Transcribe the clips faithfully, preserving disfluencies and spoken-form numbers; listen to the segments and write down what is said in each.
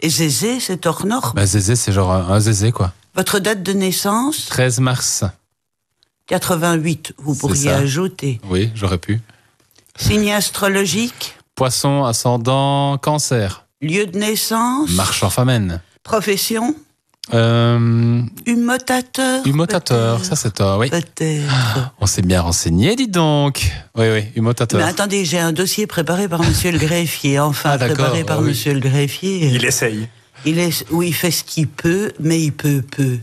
Et zézé, c'est hors norme. Bah, zézé, c'est genre un, un zézé, quoi. Votre date de naissance? treize mars. quatre-vingt-huit, vous pourriez ajouter. Oui, j'aurais pu. Signe astrologique? Poisson, ascendant, cancer. Lieu de naissance? Marchand famenne. Profession? Euh... Humotateur? Humotateur, peut-être. ça c'est toi, oui. Peut-être. Ah, on s'est bien renseigné, dis donc. Oui, oui, humotateur. Mais attendez, j'ai un dossier préparé par monsieur le greffier. Enfin, ah, préparé par ah, oui. monsieur le greffier. Il essaye. Il est, oui, il fait ce qu'il peut, mais il peut peu.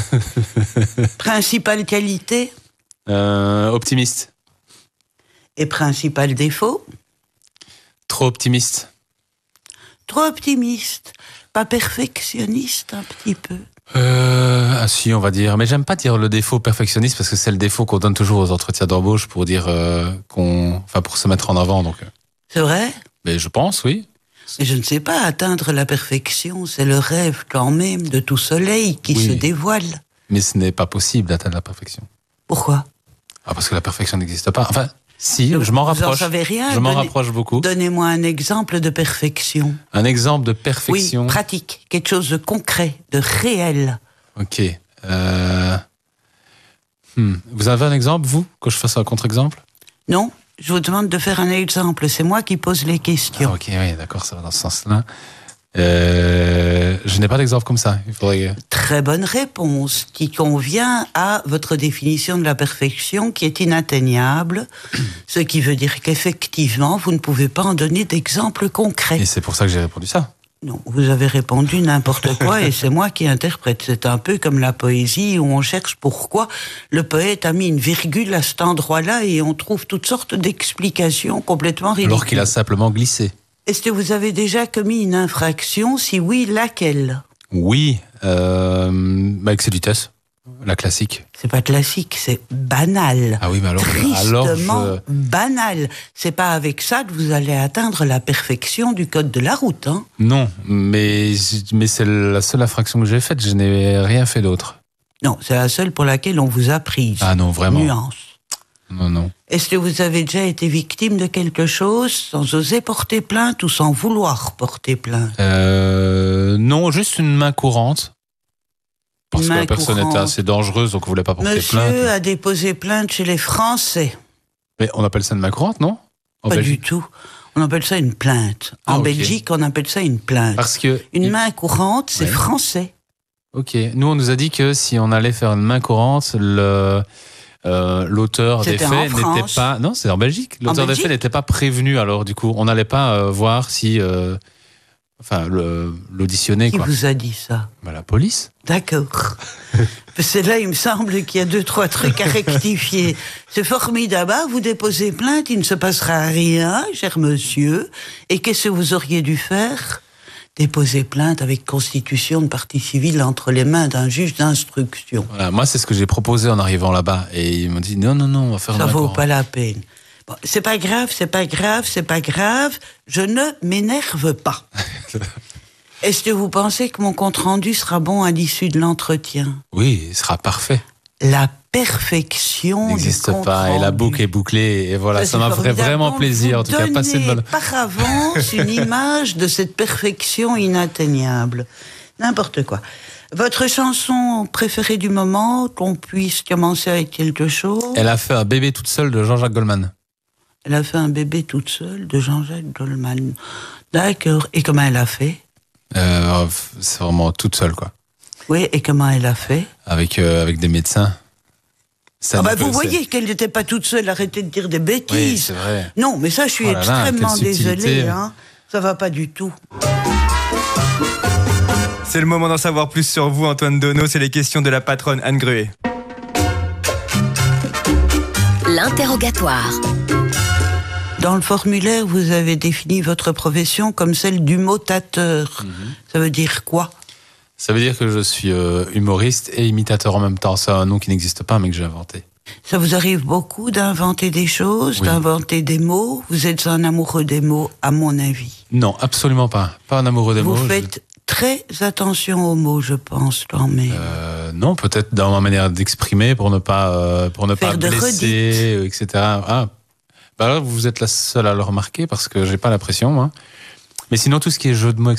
Principale qualité? Euh, optimiste. Et principal défaut? Trop optimiste. Trop optimiste. Pas perfectionniste, un petit peu. Euh, ah si, on va dire. Mais j'aime pas dire le défaut perfectionniste parce que c'est le défaut qu'on donne toujours aux entretiens d'embauche pour dire euh, qu'on, enfin pour se mettre en avant. Donc. C'est vrai? Mais je pense, oui. Mais je ne sais pas, atteindre la perfection, c'est le rêve quand même de tout soleil qui oui. se dévoile. Mais ce n'est pas possible d'atteindre la perfection. Pourquoi? Ah, parce que la perfection n'existe pas. Enfin, si, je m'en rapproche. Vous en savez rien. Je m'en Donnez, rapproche beaucoup. Donnez-moi un exemple de perfection. Un exemple de perfection. Oui, pratique, quelque chose de concret, de réel. Ok. Euh... Hmm. Vous avez un exemple, vous, que je fasse un contre-exemple? Non, je vous demande de faire un exemple. C'est moi qui pose les questions. Ah, ok, oui, d'accord, ça va dans ce sens-là. Euh, je n'ai pas d'exemple comme ça. Il faudrait... Très bonne réponse, qui convient à votre définition de la perfection qui est inatteignable, ce qui veut dire qu'effectivement, vous ne pouvez pas en donner d'exemple concret. Et c'est pour ça que j'ai répondu ça. Non, vous avez répondu n'importe quoi et c'est moi qui interprète. C'est un peu comme la poésie où on cherche pourquoi le poète a mis une virgule à cet endroit-là et on trouve toutes sortes d'explications complètement ridicules. Alors qu'il a simplement glissé. Est-ce que vous avez déjà commis une infraction? Si oui, laquelle? Oui, euh, avec ses vitesses, la classique. C'est pas classique, c'est banal. Ah oui, mais alors, Tristement alors je... banal. C'est pas avec ça que vous allez atteindre la perfection du code de la route, hein? Non, mais, mais c'est la seule infraction que j'ai faite, je n'ai rien fait d'autre. Non, c'est la seule pour laquelle on vous a prise. Ah non, vraiment. Nuance. Non, non. Est-ce que vous avez déjà été victime de quelque chose sans oser porter plainte ou sans vouloir porter plainte? Euh, non, juste une main courante. Parce que la personne courante. était assez dangereuse, donc on ne voulait pas porter Monsieur plainte. Monsieur a déposé plainte chez les Français. Mais on appelle ça une main courante, non? En Pas Belgique. du tout. On appelle ça une plainte. En Ah, okay. Belgique, on appelle ça une plainte. Parce que une il... main courante, c'est ouais. français. Ok. Nous, on nous a dit que si on allait faire une main courante, le... Euh, l'auteur des C'était faits en n'était France. pas... Non, c'est en Belgique. L'auteur En des Belgique faits n'était pas prévenu, alors du coup, on n'allait pas euh, voir si... Euh, enfin, le, l'auditionner, Qui quoi. vous a dit ça? Bah, la police. D'accord. C'est là, il me semble qu'il y a deux, trois trucs à rectifier. C'est formidable. Vous déposez plainte, il ne se passera rien, cher monsieur. Et qu'est-ce que vous auriez dû faire? Déposer plainte avec constitution de partie civile entre les mains d'un juge d'instruction. Voilà, moi, c'est ce que j'ai proposé en arrivant là-bas. Et ils m'ont dit, non, non, non, on va faire Ça un vaut accord. pas la peine. Bon, c'est pas grave, c'est pas grave, c'est pas grave. Je ne m'énerve pas. Est-ce que vous pensez que mon compte-rendu sera bon à l'issue de l'entretien? Oui, il sera parfait. La perfection N'existe du pas. Et la boucle est bouclée. Et voilà, ça, ça m'a fait vraiment plaisir. En tout cas, passer une bonne... par avance une image de cette perfection inatteignable. N'importe quoi. Votre chanson préférée du moment, qu'on puisse commencer avec quelque chose? Elle a fait un bébé toute seule de Jean-Jacques Goldman. Elle a fait un bébé toute seule de Jean-Jacques Goldman. D'accord. Et comment elle a fait? euh, C'est vraiment toute seule, quoi. Oui, et comment elle a fait? Avec, euh, avec des médecins. Ça ah bah peut, vous c'est... voyez qu'elle n'était pas toute seule, arrêtez de dire des bêtises. Oui, c'est vrai. Non, mais ça, je suis oh là là, extrêmement désolée. Hein. Ça va pas du tout. C'est le moment d'en savoir plus sur vous, Antoine Donneau. C'est les questions de la patronne Anne Gruet. L'interrogatoire. Dans le formulaire, vous avez défini votre profession comme celle d'humotateur. Mm-hmm. Ça veut dire quoi? Ça veut dire que je suis euh, humoriste et imitateur en même temps. C'est un nom qui n'existe pas, mais que j'ai inventé. Ça vous arrive beaucoup d'inventer des choses, oui. d'inventer des mots? Vous êtes un amoureux des mots, à mon avis. Non, absolument pas. Pas un amoureux des vous mots. Vous faites je... très attention aux mots, je pense, quand même. Euh, non, peut-être dans ma manière d'exprimer pour ne pas, euh, pour ne Faire pas de blesser, euh, et cetera. Ah, bah là, vous êtes la seule à le remarquer parce que j'ai pas la pression, moi. Mais sinon, tout ce qui est jeu de mots,